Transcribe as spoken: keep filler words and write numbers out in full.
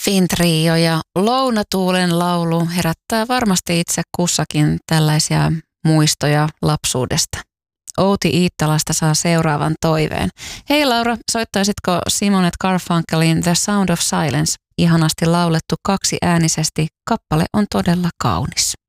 Fin Trio ja Lounatuulen laulu herättää varmasti itse kussakin tällaisia muistoja lapsuudesta. Outi Iittalasta saa seuraavan toiveen. Hei Laura, soittaisitko Simon and Garfunkelin The Sound of Silence? Ihanasti laulettu kaksiäänisesti. Kappale on todella kaunis.